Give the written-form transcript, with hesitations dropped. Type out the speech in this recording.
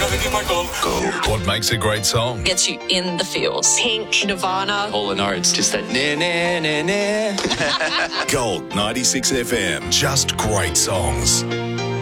Gold. What makes a great song? Gets you in the feels. Pink, Nirvana. Paul and Oates, just that na na na na. Gold 96 FM. Just great songs.